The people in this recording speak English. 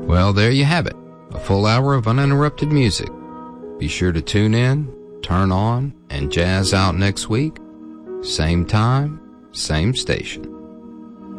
Well, there you have it. A full hour of uninterrupted music. Be sure to tune in, turn on, and jazz out next week. Same time, same station.